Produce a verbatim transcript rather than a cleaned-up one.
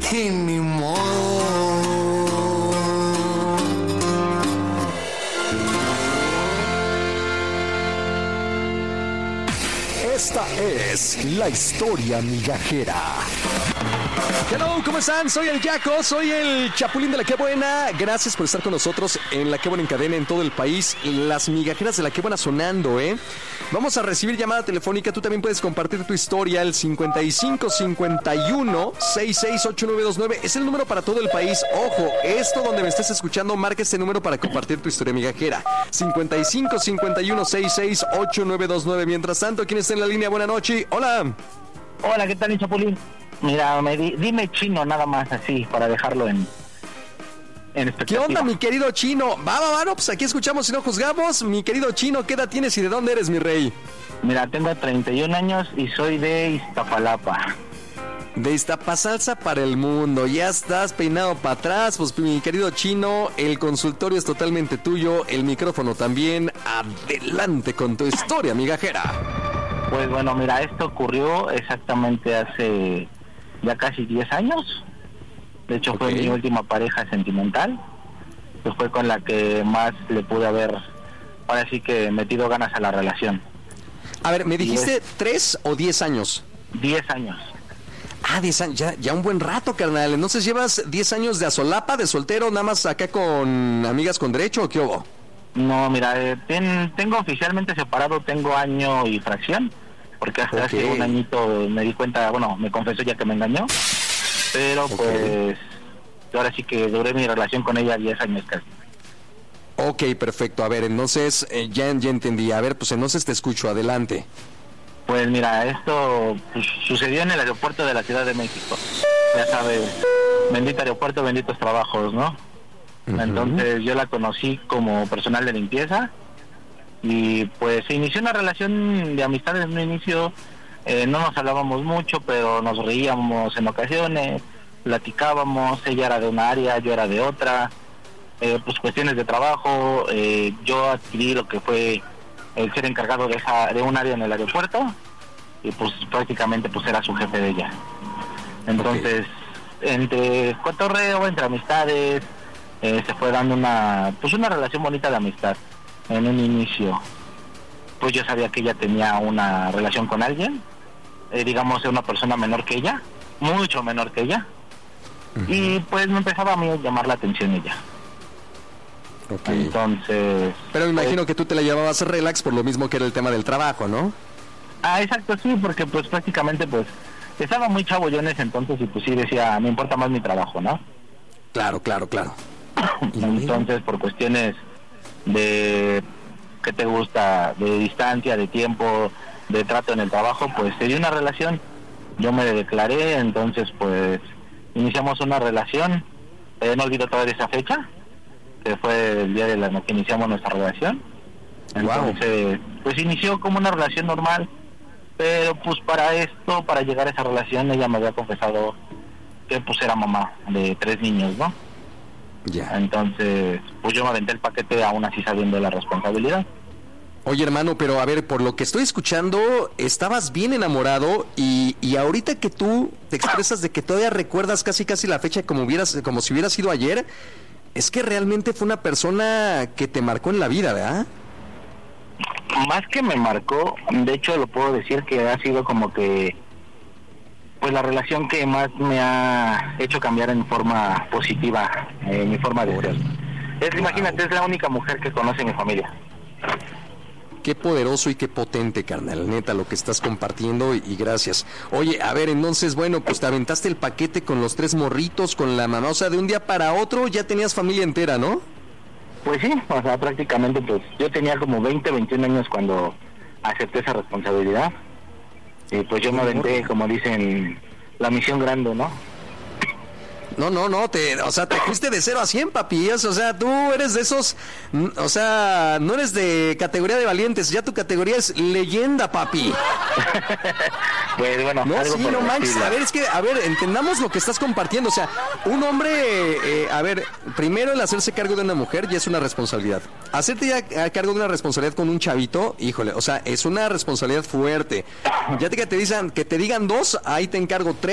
y ni modo. Esta es la historia migajera. Hello, ¿cómo están? Soy el Yaco, soy el Chapulín de La Qué Buena. Gracias por estar con nosotros en La Qué Buena en cadena en todo el país. Las migajeras de La Qué Buena sonando, ¿eh? Vamos a recibir llamada telefónica. Tú también puedes compartir tu historia al cincuenta y cinco cincuenta y uno sesenta y seis ochenta y nueve veintinueve. Es el número para todo el país. Ojo, esto donde me estés escuchando, marca este número para compartir tu historia migajera. cincuenta y cinco cincuenta y uno sesenta y seis ochenta y nueve veintinueve. Mientras tanto, ¿quién está en la línea? Buenas noches. Hola. Hola, ¿qué tal, Chapulín? Mira, me di, dime Chino nada más así, para dejarlo en, en ¿Qué onda, mi querido Chino? Va, va, va, no, pues aquí escuchamos y no juzgamos. Mi querido Chino, ¿qué edad tienes y de dónde eres, mi rey? Mira, tengo treinta y un años y soy de Iztapalapa. De Iztapasalsa para el mundo. Ya estás peinado para atrás, pues mi querido Chino, el consultorio es totalmente tuyo, el micrófono también. Adelante con tu historia, migajera. Pues bueno, mira, esto ocurrió exactamente hace ya casi diez años. De hecho, okay. Fue mi última pareja sentimental, que fue con la que más le pude haber, ahora sí que metido ganas a la relación. A ver, ¿me dijiste tres o diez años? Diez años. Ah, diez años, ya, ya un buen rato, carnal. Entonces, ¿llevas diez años de asolapa, de soltero, nada más acá con amigas con derecho o qué hubo? No, mira, eh, ten, tengo oficialmente separado, tengo año y fracción, porque hasta okay. Hace un añito me di cuenta, bueno, me confesó ya que me engañó, pero okay. Pues ahora sí que duré mi relación con ella diez años casi. Ok, perfecto. A ver, entonces, eh, ya, ya entendí. A ver, pues entonces te escucho, adelante. Pues mira, esto pues, sucedió en el aeropuerto de la Ciudad de México. Ya sabes, bendito aeropuerto, benditos trabajos, ¿no? Uh-huh. Entonces yo la conocí como personal de limpieza y pues se inició una relación de amistad en un inicio. Eh, no nos hablábamos mucho, pero nos reíamos en ocasiones, platicábamos. Ella era de una área, yo era de otra. Eh, pues cuestiones de trabajo. Eh, yo adquirí lo que fue el ser encargado de, esa, de un área en el aeropuerto y pues prácticamente pues era su jefe de ella. Entonces, okay. Entre cotorreo, entre amistades, eh, se fue dando una pues una relación bonita de amistad. En un inicio, pues yo sabía que ella tenía una relación con alguien, eh, digamos una persona menor que ella, mucho menor que ella, uh-huh. Y pues me empezaba a mí a llamar la atención ella. Okay. Entonces... Pero me imagino pues, que tú te la llevabas relax por lo mismo que era el tema del trabajo, ¿no? Ah, exacto, sí, porque pues prácticamente pues estaba muy chavo yo en ese entonces y pues sí decía, me importa más mi trabajo, ¿no? Claro, claro, claro. Entonces por cuestiones de, ¿qué te gusta? De distancia, de tiempo, de trato en el trabajo, pues se dio una relación. Yo me declaré, entonces pues iniciamos una relación. Eh, no olvido todavía esa fecha, que fue el día de la que iniciamos nuestra relación. Entonces, wow. Pues inició como una relación normal, pero pues para esto, para llegar a esa relación, ella me había confesado que pues era mamá de tres niños, ¿no? Ya. Yeah. Entonces, pues yo me aventé el paquete aún así sabiendo la responsabilidad. Oye, hermano, pero a ver, por lo que estoy escuchando, estabas bien enamorado y, y ahorita que tú te expresas de que todavía recuerdas casi casi la fecha como hubieras, como si hubiera sido ayer, es que realmente fue una persona que te marcó en la vida, ¿verdad? Más que me marcó, de hecho lo puedo decir que ha sido como que pues la relación que más me ha hecho cambiar en forma positiva, eh, mi forma de ser. Es, wow. Imagínate, es la única mujer que conoce mi familia. Qué poderoso y qué potente, carnal, neta, lo que estás compartiendo y, y gracias. Oye, a ver, entonces, bueno, pues te aventaste el paquete con los tres morritos, con la mamá, o sea, de un día para otro ya tenías familia entera, ¿no? Pues sí, o sea, prácticamente, pues yo tenía como veinte, veintiún años cuando acepté esa responsabilidad. Y pues yo me aventé, como dicen, la misión grande, ¿no? No, no, no, te, o sea, te fuiste de cero a cien, papi, o sea, tú eres de esos, o sea, no eres de categoría de valientes, ya tu categoría es leyenda, papi. Pues bueno, no, sí, no manches, a ver, es que, a ver, entendamos lo que estás compartiendo, o sea, un hombre, eh, a ver, primero el hacerse cargo de una mujer ya es una responsabilidad, hacerte ya a cargo de una responsabilidad con un chavito, híjole, o sea, es una responsabilidad fuerte, ya te, que te digan, que te digan dos, ahí te encargo tres.